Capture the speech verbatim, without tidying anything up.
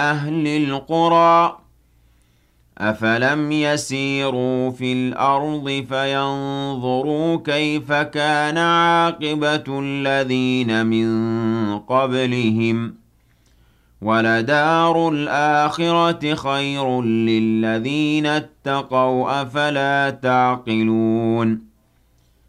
أهل القرى أفلم يسيروا في الأرض فينظروا كيف كان عاقبة الذين من قبلهم ولدار الآخرة خير للذين اتقوا أفلا تعقلون